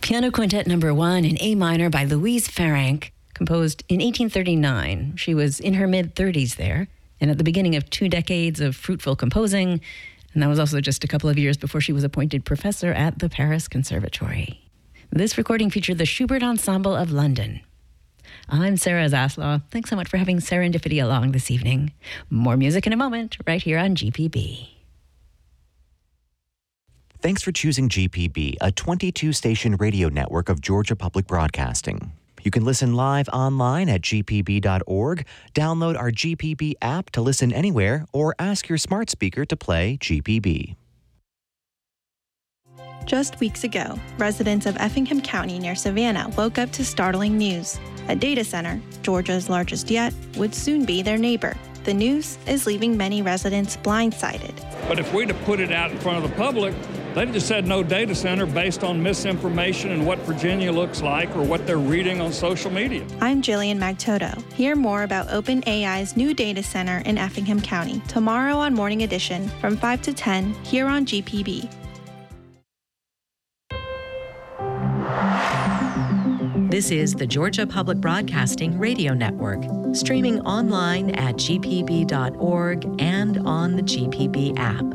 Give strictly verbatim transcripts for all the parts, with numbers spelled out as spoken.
Piano Quintet Number One in A minor by Louise Ferenc, composed in eighteen thirty-nine. She was in her mid-thirties there, and at the beginning of two decades of fruitful composing, and that was also just a couple of years before she was appointed professor at the Paris Conservatory. This recording featured the Schubert Ensemble of London. I'm Sarah Zaslaw. Thanks so much for having serendipity along this evening. More music in a moment, right here on G P B. Thanks for choosing G P B, a twenty-two station radio network of Georgia Public Broadcasting. You can listen live online at g p b dot org, download our G P B app to listen anywhere, or ask your smart speaker to play G P B. Just weeks ago, residents of Effingham County near Savannah woke up to startling news. A data center, Georgia's largest yet, would soon be their neighbor. The news is leaving many residents blindsided. But if we'd have put it out in front of the public, they'd just said no data center based on misinformation and what Virginia looks like or what they're reading on social media. I'm Jillian Magtoto. Hear more about OpenAI's new data center in Effingham County tomorrow on Morning Edition from five to ten here on G P B. This is the Georgia Public Broadcasting Radio Network, streaming online at g p b dot org and on the G P B app.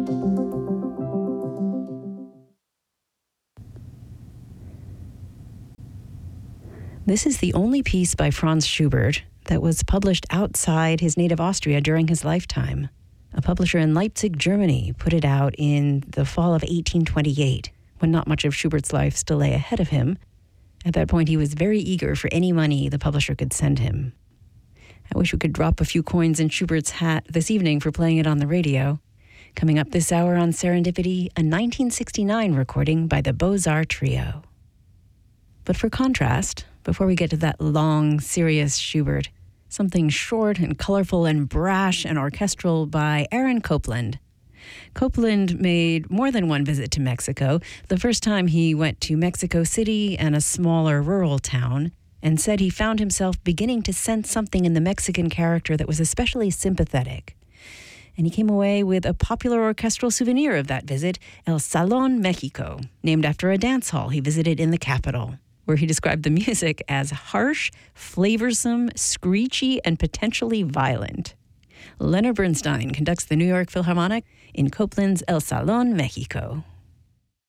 This is the only piece by Franz Schubert that was published outside his native Austria during his lifetime. A publisher in Leipzig, Germany, put it out in the fall of eighteen twenty-eight, when not much of Schubert's life still lay ahead of him. At that point, he was very eager for any money the publisher could send him. I wish we could drop a few coins in Schubert's hat this evening for playing it on the radio. Coming up this hour on Serendipity, a nineteen sixty-nine recording by the Beaux-Arts Trio. But for contrast, before we get to that long, serious Schubert, something short and colorful and brash and orchestral by Aaron Copland. Copland made more than one visit to Mexico. The first time he went to Mexico City and a smaller rural town, and said he found himself beginning to sense something in the Mexican character that was especially sympathetic. And he came away with a popular orchestral souvenir of that visit, El Salón Mexico, named after a dance hall he visited in the capital, where he described the music as harsh, flavorsome, screechy, and potentially violent. Leonard Bernstein conducts the New York Philharmonic in Copland's El Salón Mexico.